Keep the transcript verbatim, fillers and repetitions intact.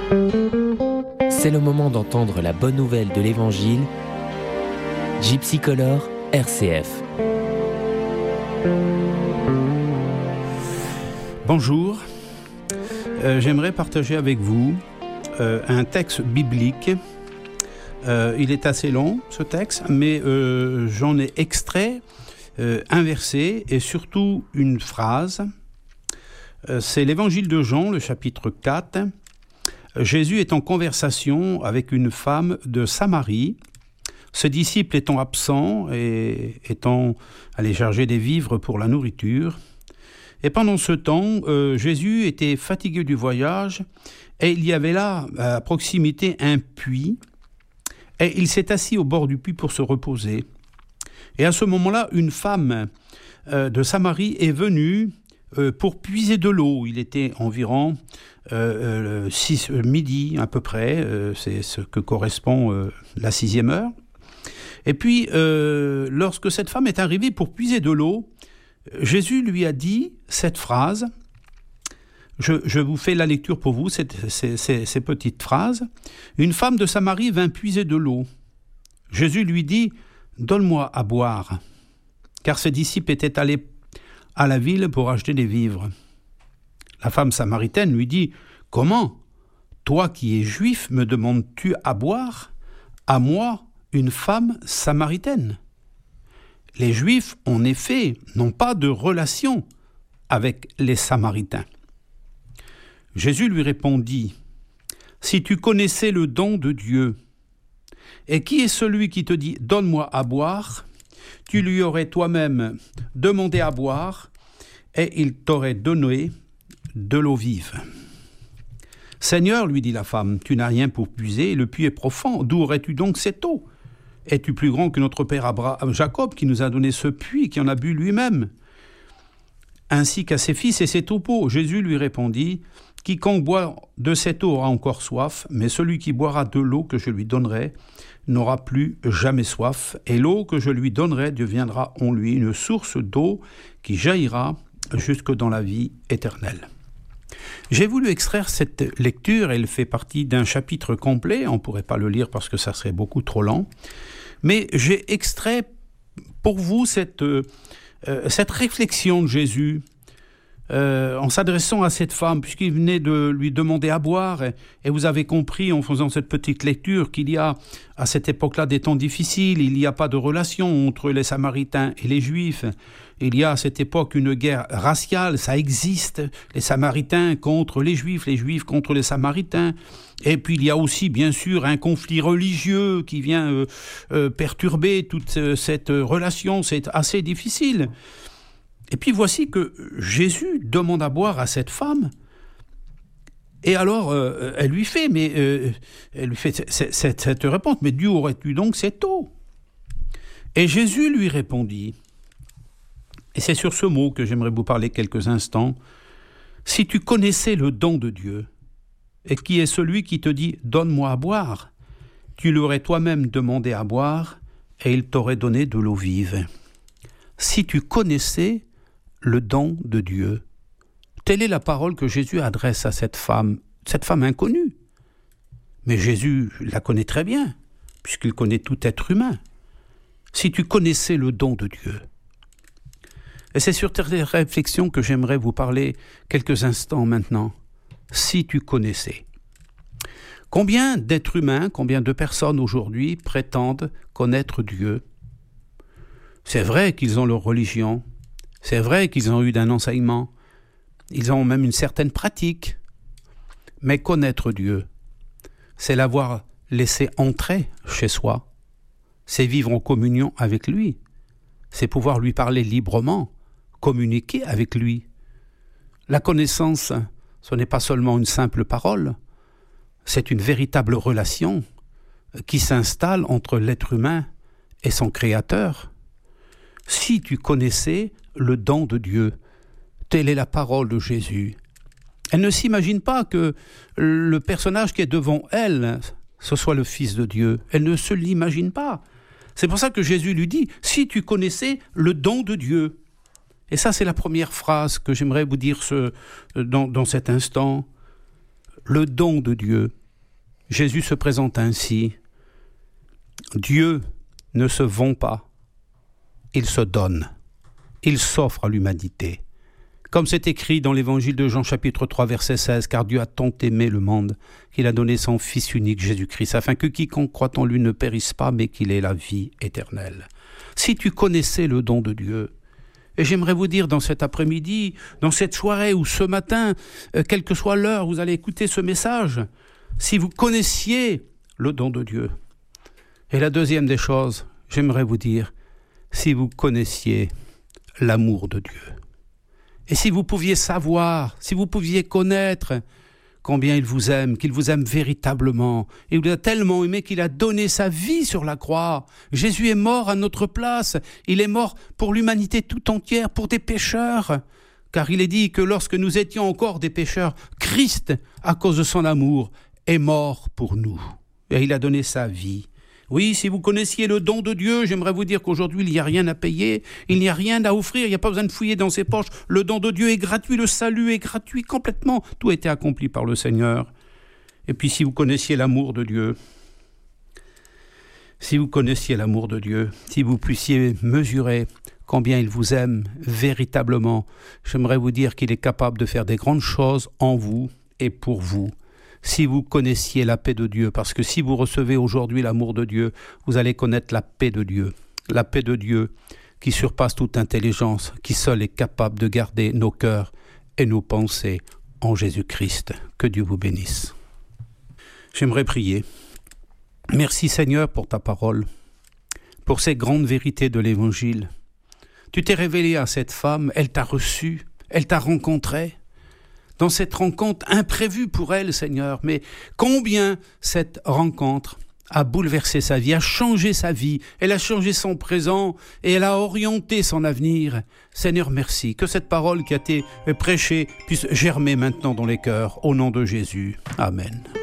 C'est le moment d'entendre la bonne nouvelle de l'Évangile. Gypsy Color, R C F. Bonjour, euh, j'aimerais partager avec vous euh, un texte biblique. Euh, il est assez long, ce texte, mais euh, j'en ai extrait euh, un verset et surtout une phrase. Euh, c'est l'Évangile de Jean, le chapitre quatre. Jésus est en conversation avec une femme de Samarie. Ce disciple étant absent et étant allé charger des vivres pour la nourriture. Et pendant ce temps, euh, Jésus était fatigué du voyage et il y avait là, à proximité, un puits. Et il s'est assis au bord du puits pour se reposer. Et à ce moment-là, une femme euh, de Samarie est venue euh, pour puiser de l'eau. Il était environ euh, six, euh, midi à peu près, euh, c'est ce que correspond euh, la sixième heure. Et puis, euh, lorsque cette femme est arrivée pour puiser de l'eau, Jésus lui a dit cette phrase. Je, je vous fais la lecture pour vous, cette, ces, ces, ces petites phrases. Une femme de Samarie vint puiser de l'eau. Jésus lui dit « Donne-moi à boire », car ses disciples étaient allés à la ville pour acheter des vivres. La femme samaritaine lui dit « Comment ? Toi qui es juif, me demandes-tu à boire ? À moi, une femme samaritaine ?» Les Juifs, en effet, n'ont pas de relation avec les Samaritains. Jésus lui répondit, « Si tu connaissais le don de Dieu, et qui est celui qui te dit « Donne-moi à boire », tu lui aurais toi-même demandé à boire, et il t'aurait donné de l'eau vive. » « Seigneur, lui dit la femme, tu n'as rien pour puiser, le puits est profond, d'où aurais-tu donc cette eau ? Es-tu plus grand que notre père Abraham, Jacob, qui nous a donné ce puits, qui en a bu lui-même, ainsi qu'à ses fils et ses troupeaux ?» Jésus lui répondit, « Quiconque boit de cette eau aura encore soif, mais celui qui boira de l'eau que je lui donnerai n'aura plus jamais soif, et l'eau que je lui donnerai deviendra en lui une source d'eau qui jaillira jusque dans la vie éternelle. » J'ai voulu extraire cette lecture, elle fait partie d'un chapitre complet, on ne pourrait pas le lire parce que ça serait beaucoup trop long, mais j'ai extrait pour vous cette, euh, cette réflexion de Jésus euh, en s'adressant à cette femme, puisqu'il venait de lui demander à boire, et, et vous avez compris en faisant cette petite lecture qu'il y a à cette époque-là des temps difficiles, il n'y a pas de relation entre les Samaritains et les Juifs. Il y a à cette époque une guerre raciale, ça existe, les Samaritains contre les Juifs, les Juifs contre les Samaritains. Et puis il y a aussi bien sûr un conflit religieux qui vient euh, euh, perturber toute euh, cette relation, c'est assez difficile. Et puis voici que Jésus demande à boire à cette femme, et alors euh, elle lui fait, mais euh, elle lui fait cette, cette, cette réponse, mais d'où aurais-tu donc cette eau ? Et Jésus lui répondit, et c'est sur ce mot que j'aimerais vous parler quelques instants. Si tu connaissais le don de Dieu, et qui est celui qui te dit « Donne-moi à boire », tu l'aurais toi-même demandé à boire, et il t'aurait donné de l'eau vive. Si tu connaissais le don de Dieu, telle est la parole que Jésus adresse à cette femme, cette femme inconnue. Mais Jésus la connaît très bien, puisqu'il connaît tout être humain. Si tu connaissais le don de Dieu. Et c'est sur cette réflexion que j'aimerais vous parler quelques instants maintenant. Si tu connaissais. Combien d'êtres humains, combien de personnes aujourd'hui prétendent connaître Dieu ? C'est vrai qu'ils ont leur religion, c'est vrai qu'ils ont eu un enseignement, ils ont même une certaine pratique. Mais connaître Dieu, c'est l'avoir laissé entrer chez soi, c'est vivre en communion avec lui, c'est pouvoir lui parler librement, communiquer avec lui. La connaissance, ce n'est pas seulement une simple parole, c'est une véritable relation qui s'installe entre l'être humain et son Créateur. Si tu connaissais le don de Dieu, telle est la parole de Jésus. Elle ne s'imagine pas que le personnage qui est devant elle, ce soit le Fils de Dieu. Elle ne se l'imagine pas. C'est pour ça que Jésus lui dit, si tu connaissais le don de Dieu. Et ça, c'est la première phrase que j'aimerais vous dire ce, dans, dans cet instant. Le don de Dieu. Jésus se présente ainsi. Dieu ne se vend pas, il se donne, il s'offre à l'humanité. Comme c'est écrit dans l'évangile de Jean chapitre trois verset seize, car Dieu a tant aimé le monde qu'il a donné son Fils unique Jésus-Christ, afin que quiconque croit en lui ne périsse pas, mais qu'il ait la vie éternelle. Si tu connaissais le don de Dieu, et j'aimerais vous dire dans cet après-midi, dans cette soirée ou ce matin, euh, quelle que soit l'heure, vous allez écouter ce message, si vous connaissiez le don de Dieu. Et la deuxième des choses, j'aimerais vous dire, si vous connaissiez l'amour de Dieu. Et si vous pouviez savoir, si vous pouviez connaître combien il vous aime, qu'il vous aime véritablement. Il vous a tellement aimé qu'il a donné sa vie sur la croix. Jésus est mort à notre place. Il est mort pour l'humanité tout entière, pour des pécheurs. Car il est dit que lorsque nous étions encore des pécheurs, Christ, à cause de son amour, est mort pour nous. Et il a donné sa vie. Oui, si vous connaissiez le don de Dieu, j'aimerais vous dire qu'aujourd'hui, il n'y a rien à payer, il n'y a rien à offrir, il n'y a pas besoin de fouiller dans ses poches. Le don de Dieu est gratuit, le salut est gratuit complètement. Tout a été accompli par le Seigneur. Et puis si vous connaissiez l'amour de Dieu, si vous connaissiez l'amour de Dieu, si vous puissiez mesurer combien il vous aime véritablement, j'aimerais vous dire qu'il est capable de faire des grandes choses en vous et pour vous. Si vous connaissiez la paix de Dieu, parce que si vous recevez aujourd'hui l'amour de Dieu, vous allez connaître la paix de Dieu. La paix de Dieu qui surpasse toute intelligence, qui seul est capable de garder nos cœurs et nos pensées en Jésus-Christ. Que Dieu vous bénisse. J'aimerais prier. Merci Seigneur pour ta parole, pour ces grandes vérités de l'Évangile. Tu t'es révélé à cette femme, elle t'a reçu, elle t'a rencontré. Dans cette rencontre imprévue pour elle, Seigneur, mais combien cette rencontre a bouleversé sa vie, a changé sa vie, elle a changé son présent et elle a orienté son avenir. Seigneur, merci, que cette parole qui a été prêchée puisse germer maintenant dans les cœurs, au nom de Jésus. Amen.